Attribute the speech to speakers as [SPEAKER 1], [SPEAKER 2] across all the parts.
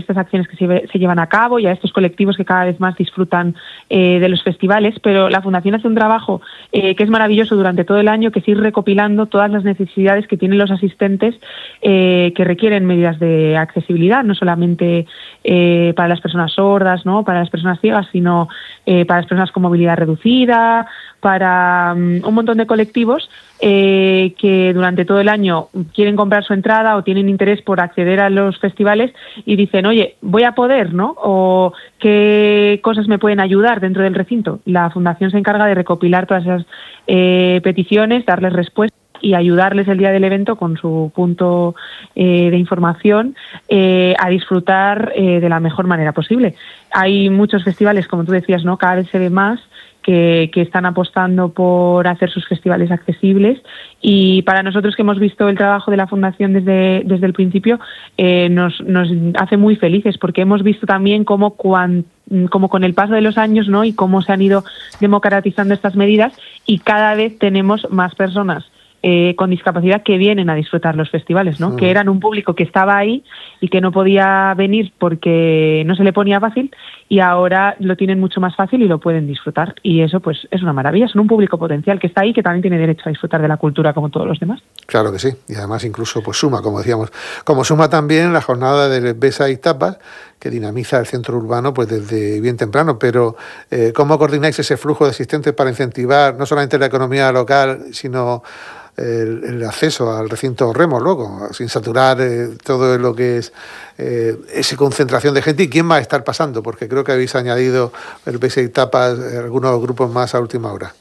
[SPEAKER 1] estas acciones que se llevan a cabo y a estos colectivos que cada vez más disfrutan de los festivales, pero la Fundación hace un trabajo que es maravilloso durante todo el año, que es ir recopilando todas las necesidades que tienen los asistentes que requieren medidas de accesibilidad, no solamente para las personas sordas, ¿no?, para las personas ciegas, sino para las personas con movilidad reducida, para un montón de colectivos que durante todo el año quieren comprar su entrada o tienen interés por acceder a los festivales y dicen, oye, voy a poder, ¿no? O qué cosas me pueden ayudar dentro del recinto. La Fundación se encarga de recopilar todas esas peticiones, darles respuesta y ayudarles el día del evento con su punto de información a disfrutar de la mejor manera posible. Hay muchos festivales, como tú decías, ¿no? Cada vez se ve más que están apostando por hacer sus festivales accesibles, y para nosotros, que hemos visto el trabajo de la Fundación desde el principio, nos hace muy felices, porque hemos visto también cómo con el paso de los años, ¿no?, y cómo se han ido democratizando estas medidas, y cada vez tenemos más personas con discapacidad que vienen a disfrutar los festivales, ¿no? Que eran un público que estaba ahí y que no podía venir porque no se le ponía fácil, y ahora lo tienen mucho más fácil y lo pueden disfrutar, y eso pues es una maravilla. Son un público potencial que está ahí, que también tiene derecho a disfrutar de la cultura como todos los demás.
[SPEAKER 2] Claro que sí, y además incluso pues suma, como decíamos, como suma también la jornada del B-Side Tapas, que dinamiza el centro urbano pues desde bien temprano. Pero ¿cómo coordináis ese flujo de asistentes para incentivar no solamente la economía local, sino el acceso al recinto Remos luego, sin saturar todo lo que es esa concentración de gente? ¿Y quién va a estar pasando? Porque creo que habéis añadido el B-Side Tapas, algunos grupos más a última hora.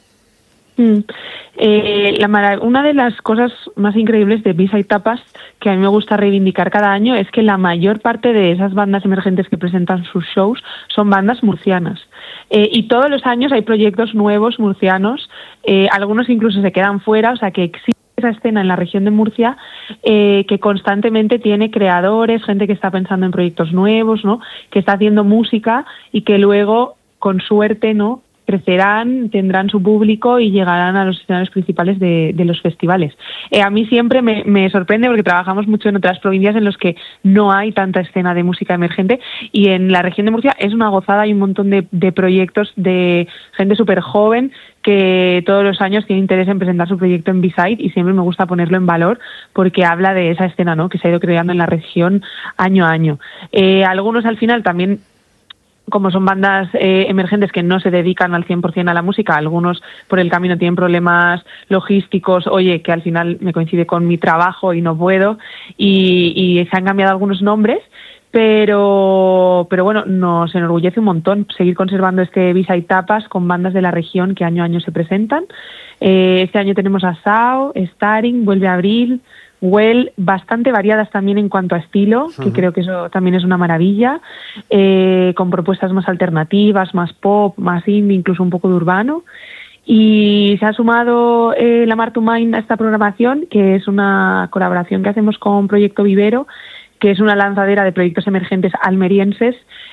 [SPEAKER 1] Una de las cosas más increíbles de B-Side Tapas, que a mí me gusta reivindicar cada año, es que la mayor parte de esas bandas emergentes que presentan sus shows son bandas murcianas. Y todos los años hay proyectos nuevos murcianos, algunos incluso se quedan fuera, o sea que existe esa escena en la región de Murcia que constantemente tiene creadores, gente que está pensando en proyectos nuevos, ¿no?, que está haciendo música y que luego, con suerte, ¿no?, crecerán, tendrán su público y llegarán a los escenarios principales de los festivales. A mí siempre me sorprende, porque trabajamos mucho en otras provincias en los que no hay tanta escena de música emergente, y en la región de Murcia es una gozada. Hay un montón de proyectos de gente súper joven que todos los años tiene interés en presentar su proyecto en B-Side, y siempre me gusta ponerlo en valor porque habla de esa escena, ¿no?, que se ha ido creando en la región año a año. Algunos al final también, como son bandas emergentes que no se dedican al 100% a la música, algunos por el camino tienen problemas logísticos, oye, que al final me coincide con mi trabajo y no puedo, y se han cambiado algunos nombres, pero bueno, nos enorgullece un montón seguir conservando este B-Side Tapas con bandas de la región que año a año se presentan. Este año tenemos a Sao, Staring, Vuelve a Abril, Well, bastante variadas también en cuanto a estilo, que creo que eso también es una maravilla, con propuestas más alternativas, más pop, más indie, incluso un poco de urbano. Y se ha sumado la Mar to Mind a esta programación, que es una colaboración que hacemos con Proyecto Vivero, que es una lanzadera de proyectos emergentes almerienses,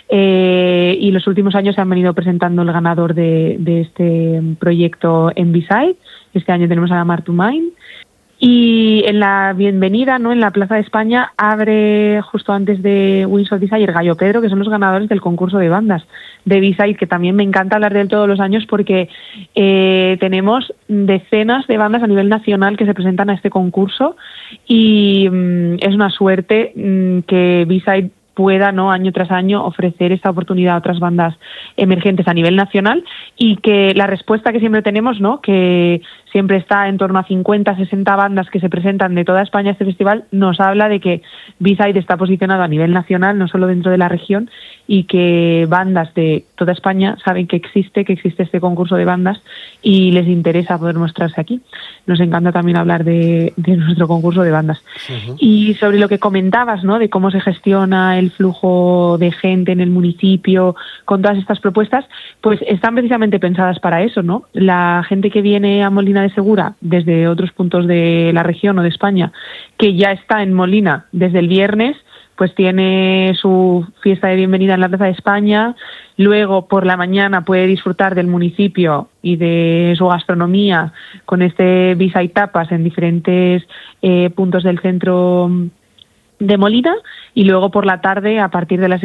[SPEAKER 1] y los últimos años se han venido presentando el ganador de este proyecto en B-Side. Este año tenemos a la Mar to Mind. Y en la bienvenida, ¿no?, en la Plaza de España, abre justo antes de Wings of Desire Gallo Pedro, que son los ganadores del concurso de bandas de B-Side, que también me encanta hablar de él todos los años porque tenemos decenas de bandas a nivel nacional que se presentan a este concurso, y es una suerte que B-Side pueda, ¿no?, año tras año ofrecer esta oportunidad a otras bandas emergentes a nivel nacional, y que la respuesta que siempre tenemos, ¿no?, que siempre está en torno a 50, 60 bandas que se presentan de toda España a este festival, nos habla de que B-Side está posicionado a nivel nacional, no solo dentro de la región, y que bandas de toda España saben que existe este concurso de bandas y les interesa poder mostrarse aquí. Nos encanta también hablar de nuestro concurso de bandas. Y sobre lo que comentabas, ¿no?, de cómo se gestiona el flujo de gente en el municipio con todas estas propuestas, pues están precisamente pensadas para eso, ¿no? La gente que viene a Molina de Segura desde otros puntos de la región o de España, que ya está en Molina desde el viernes, pues tiene su fiesta de bienvenida en la Plaza de España, luego por la mañana puede disfrutar del municipio y de su gastronomía con este B-Side Tapas en diferentes puntos del centro de Molina, y luego por la tarde, a partir de las